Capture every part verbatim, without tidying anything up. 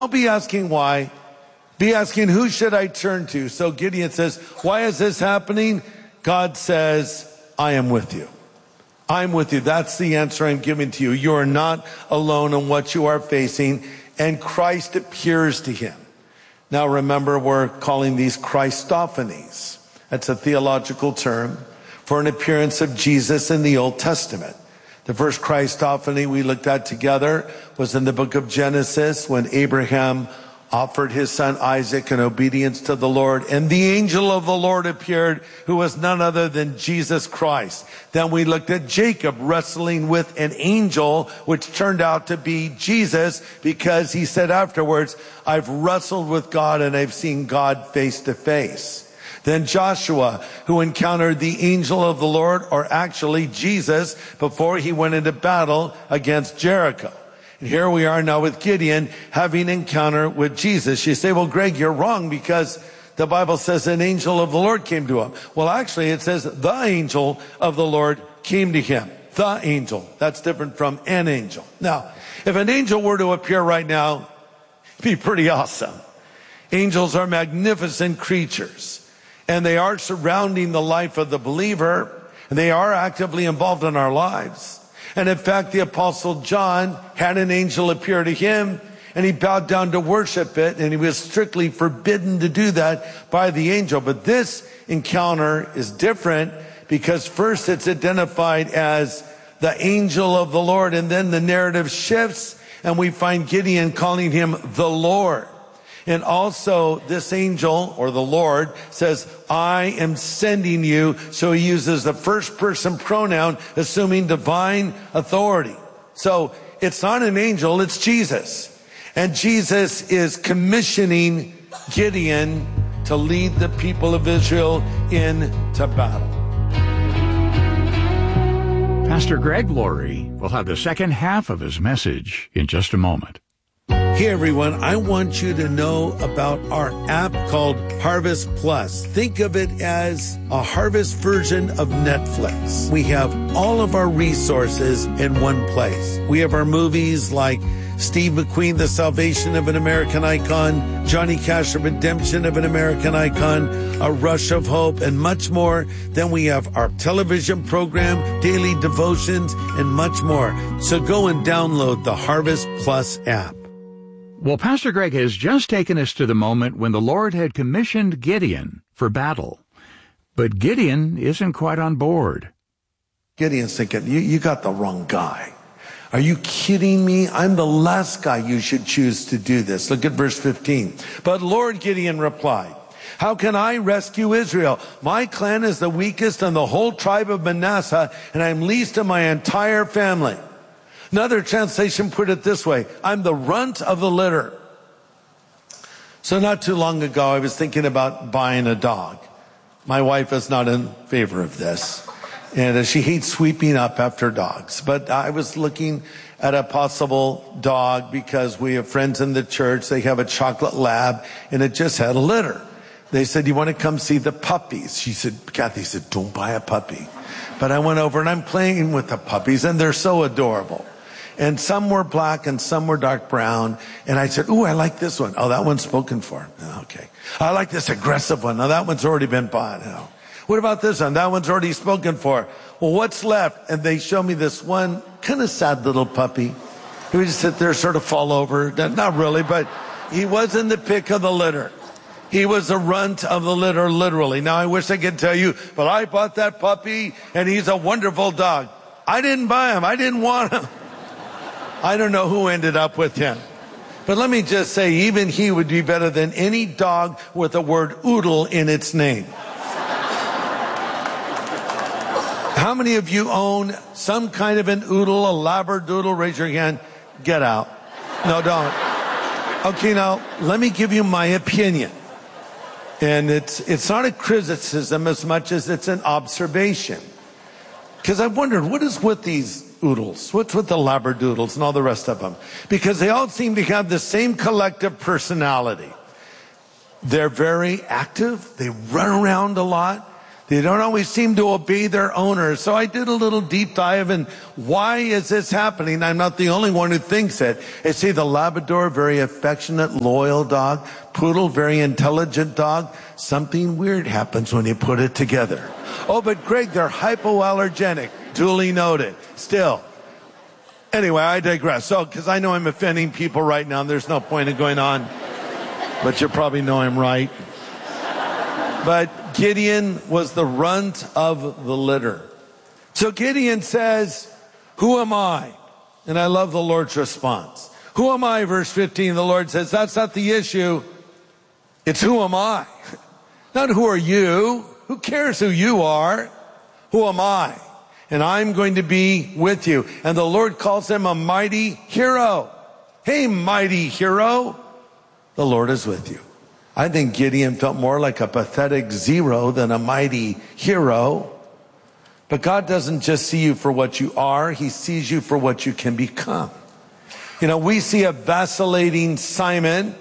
be asking why. Be asking, who should I turn to? So Gideon says, why is this happening? God says, I am with you. I'm with you. That's the answer I'm giving to you. You are not alone in what you are facing. And Christ appears to him. Now remember, we're calling these Christophanies. That's a theological term for an appearance of Jesus in the Old Testament. The first Christophany we looked at together was in the book of Genesis, when Abraham offered his son Isaac in obedience to the Lord, and the angel of the Lord appeared, who was none other than Jesus Christ. Then we looked at Jacob wrestling with an angel, which turned out to be Jesus, because he said afterwards, I've wrestled with God and I've seen God face to face. Then Joshua, who encountered the angel of the Lord, or actually Jesus, before he went into battle against Jericho. And here we are now with Gideon having an encounter with Jesus. You say, well, Greg, you're wrong, because the Bible says an angel of the Lord came to him. Well, actually, it says the angel of the Lord came to him. The angel. That's different from an angel. Now, if an angel were to appear right now, it'd be pretty awesome. Angels are magnificent creatures, and they are surrounding the life of the believer, and they are actively involved in our lives. And in fact, the Apostle John had an angel appear to him, and he bowed down to worship it, and he was strictly forbidden to do that by the angel. But this encounter is different, because first it's identified as the angel of the Lord, and then the narrative shifts, and we find Gideon calling him the Lord. And also this angel, or the Lord, says, I am sending you. So he uses the first person pronoun, assuming divine authority. So it's not an angel, it's Jesus. And Jesus is commissioning Gideon to lead the people of Israel into battle. Pastor Greg Laurie will have the second half of his message in just a moment. Hey everyone, I want you to know about our app called Harvest Plus. Think of it as a Harvest version of Netflix. We have all of our resources in one place. We have our movies like Steve McQueen, The Salvation of an American Icon, Johnny Cash, The Redemption of an American Icon, A Rush of Hope, and much more. Then we have our television program, daily devotions, and much more. So go and download the Harvest Plus app. Well, Pastor Greg has just taken us to the moment when the Lord had commissioned Gideon for battle. But Gideon isn't quite on board. Gideon's thinking, you, you got the wrong guy. Are you kidding me? I'm the last guy you should choose to do this. Look at verse fifteen. But Lord, Gideon replied, how can I rescue Israel? My clan is the weakest in the whole tribe of Manasseh, and I'm least in my entire family. Another translation put it this way, I'm the runt of the litter. So not too long ago, I was thinking about buying a dog. My wife is not in favor of this, and she hates sweeping up after dogs. But I was looking at a possible dog because we have friends in the church. They have a chocolate lab, and it just had a litter. They said, you want to come see the puppies? She said, Kathy said, don't buy a puppy. But I went over, and I'm playing with the puppies, and they're so adorable. And some were black and some were dark brown. And I said, ooh, I like this one. Oh, that one's spoken for. Okay. I like this aggressive one. Now that one's already been bought. Oh. What about this one? That one's already spoken for. Well, what's left? And they show me this one kind of sad little puppy. He would just sit there, sort of fall over. Not really, but he wasn't the pick of the litter. He was the runt of the litter, literally. Now I wish I could tell you, but I bought that puppy and he's a wonderful dog. I didn't buy him. I didn't want him. I don't know who ended up with him. But let me just say, even he would be better than any dog with the word oodle in its name. How many of you own some kind of an oodle, a labradoodle? Raise your hand. Get out. No, don't. Okay, now, let me give you my opinion. And it's, it's not a criticism as much as it's an observation. Because I've wondered, what is with these oodles? What's with the labradoodles and all the rest of them? Because they all seem to have the same collective personality. They're very active. They run around a lot. They don't always seem to obey their owners. So I did a little deep dive in why is this happening? I'm not the only one who thinks it. I see the Labrador, very affectionate, loyal dog. Poodle, very intelligent dog. Something weird happens when you put it together. Oh, but Greg, they're hypoallergenic. Duly noted. Still. Anyway, I digress. So, because I know I'm offending people right now, and there's no point in going on. But you probably know I'm right. But Gideon was the runt of the litter. So Gideon says, who am I? And I love the Lord's response. Who am I? Verse fifteen, the Lord says, that's not the issue. It's who am I? Not who are you? Who cares who you are? Who am I? And I'm going to be with you. And the Lord calls him a mighty hero. Hey, mighty hero, the Lord is with you. I think Gideon felt more like a pathetic zero than a mighty hero. But God doesn't just see you for what you are. He sees you for what you can become. You know, we see a vacillating Simon.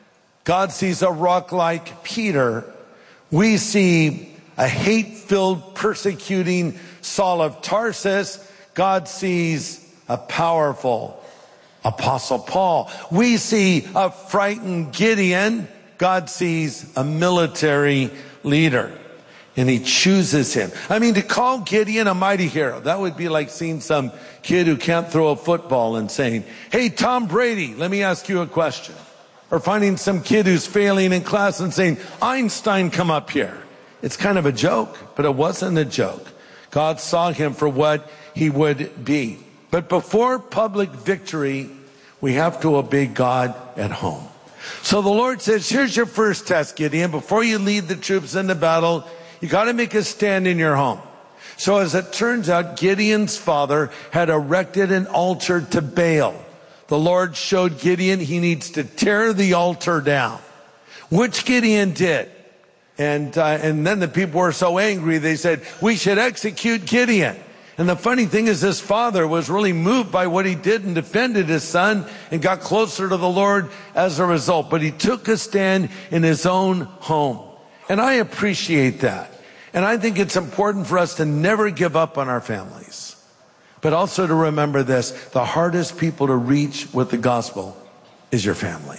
God sees a rock like Peter. We see a hate-filled, persecuting Saul of Tarsus. God sees a powerful Apostle Paul. We see a frightened Gideon. God sees a military leader, and he chooses him. I mean, to call Gideon a mighty hero, that would be like seeing some kid who can't throw a football and saying, hey, Tom Brady, let me ask you a question. Or finding some kid who's failing in class and saying, Einstein, come up here. It's kind of a joke, but it wasn't a joke. God saw him for what he would be. But before public victory, we have to obey God at home. So the Lord says, here's your first test, Gideon. Before you lead the troops into battle, you got to make a stand in your home. So as it turns out, Gideon's father had erected an altar to Baal. The Lord showed Gideon he needs to tear the altar down, which Gideon did. And, uh, and then the people were so angry, they said, we should execute Gideon. And the funny thing is, his father was really moved by what he did and defended his son and got closer to the Lord as a result. But he took a stand in his own home. And I appreciate that. And I think it's important for us to never give up on our families. But also to remember this, the hardest people to reach with the gospel is your family.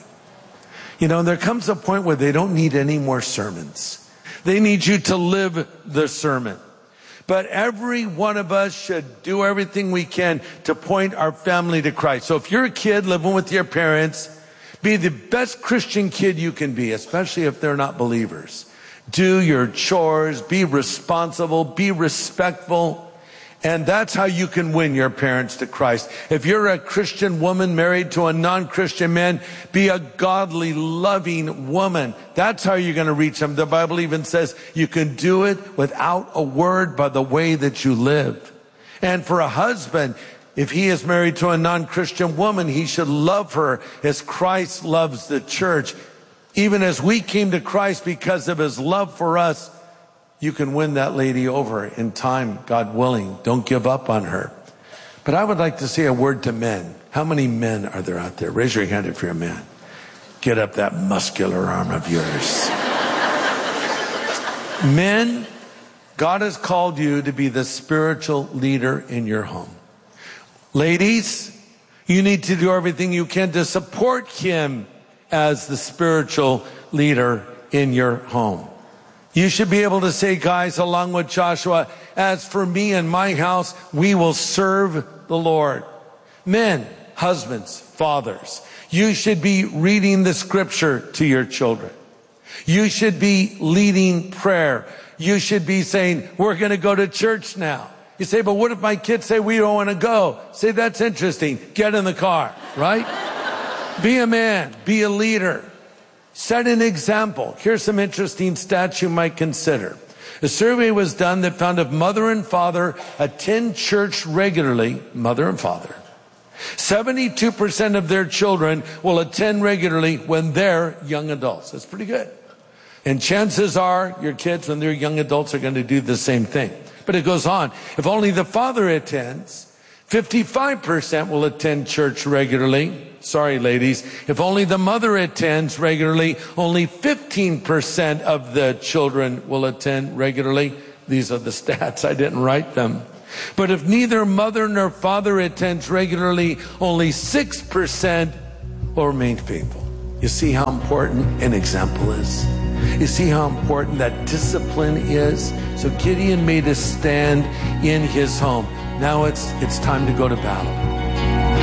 You know, there comes a point where they don't need any more sermons. They need you to live the sermon. But every one of us should do everything we can to point our family to Christ. So if you're a kid living with your parents, be the best Christian kid you can be, especially if they're not believers. Do your chores, be responsible, be respectful. And that's how you can win your parents to Christ. If you're a Christian woman married to a non-Christian man, be a godly, loving woman. That's how you're going to reach them. The Bible even says you can do it without a word by the way that you live. And for a husband, if he is married to a non-Christian woman, he should love her as Christ loves the church. Even as we came to Christ because of his love for us, you can win that lady over in time, God willing. Don't give up on her. But I would like to say a word to men. How many men are there out there? Raise your hand if you're a man. Get up that muscular arm of yours. Men, God has called you to be the spiritual leader in your home. Ladies, you need to do everything you can to support him as the spiritual leader in your home. You should be able to say, guys, along with Joshua, as for me and my house, we will serve the Lord. Men, husbands, fathers, you should be reading the scripture to your children. You should be leading prayer. You should be saying, we're going to go to church now. You say, but what if my kids say we don't want to go? Say, that's interesting. Get in the car, right? Be a man. Be a leader. Set an example. Here's some interesting stats you might consider. A survey was done that found if mother and father attend church regularly, mother and father, seventy-two percent of their children will attend regularly when they're young adults. That's pretty good. And chances are your kids, when they're young adults, are going to do the same thing. But it goes on. If only the father attends, fifty-five percent will attend church regularly. Sorry, ladies. If only the mother attends regularly, only fifteen percent of the children will attend regularly. These are the stats. I didn't write them. But if neither mother nor father attends regularly, only six percent will remain faithful. You see how important an example is? You see how important that discipline is? So Gideon made a stand in his home. Now it's it's time to go to battle.